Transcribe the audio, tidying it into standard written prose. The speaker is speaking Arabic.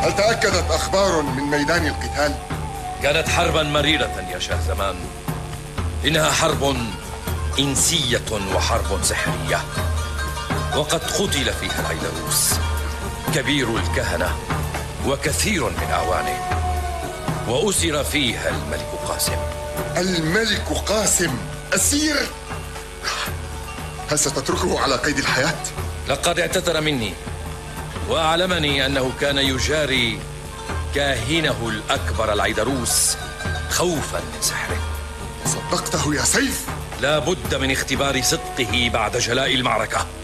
هل تأكدت أخبار من ميدان القتال؟ كانت حربا مريرة يا شاه زمان. إنها حرب إنسية وحرب سحرية، وقد قتل فيها العيدروس كبير الكهنة وكثير من أعوانه، وأسر فيها الملك قاسم. الملك قاسم أسير؟ هل ستتركه على قيد الحياة؟ لقد اعتذر مني وأعلمني أنه كان يجاري كاهنه الأكبر العيدروس خوفا من سحره. صدقته يا سيف؟ لا بد من اختبار صدقه بعد جلاء المعركة.